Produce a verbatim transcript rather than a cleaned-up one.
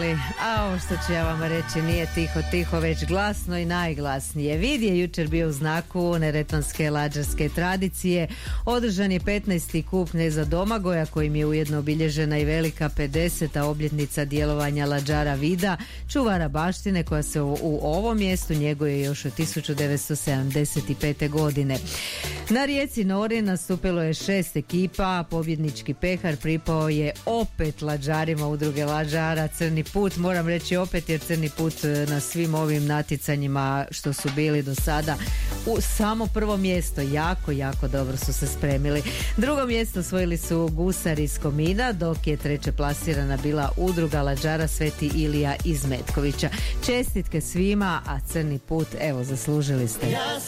Oj, a ovo što ću ja vama reći nije tiho, tiho, već glasno i najglasnije. Vid je jučer bio u znaku neretvanske lađarske tradicije. Održan je petnaesti kup kneza Domagoja, kojim je ujedno obilježena i velika pedeseta obljetnica djelovanja lađara Vida, čuvara baštine koja se u, u ovom mjestu njeguje još od tisuću devetsto sedamdeset pete. godine. Na rijeci Nori nastupilo je šest ekipa, pobjednički pehar pripao je opet lađarima udruge lađara Crni put. Moram reći opet jer Crni put na svim ovim natjecanjima što su bili do sada u samo prvo mjesto, jako, jako dobro su se spremili. Drugo mjesto osvojili su gusari iz Komina, dok je treće plasirana bila udruga lađara Sveti Ilija iz Metkovića. Čestitke svima, a Crni put, evo, zaslužili ste. Ja